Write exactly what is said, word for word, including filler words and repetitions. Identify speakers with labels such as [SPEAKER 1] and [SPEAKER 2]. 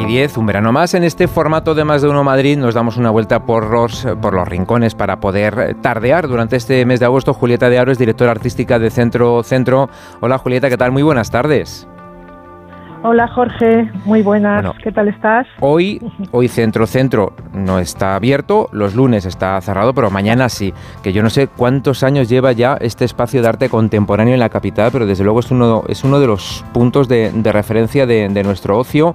[SPEAKER 1] diez, un verano más. En este formato de Más de Uno Madrid nos damos una vuelta por los, por los rincones para poder tardear durante este mes de agosto. Julieta de Aro es directora artística de Centro Centro. Hola Julieta, ¿qué tal? Muy buenas tardes.
[SPEAKER 2] Hola Jorge, muy buenas, bueno, ¿qué tal estás?
[SPEAKER 1] Hoy, hoy Centro Centro no está abierto, los lunes está cerrado, pero mañana sí, que yo no sé cuántos años lleva ya este espacio de arte contemporáneo en la capital, pero desde luego es uno, es uno de los puntos de, de referencia de, de nuestro ocio.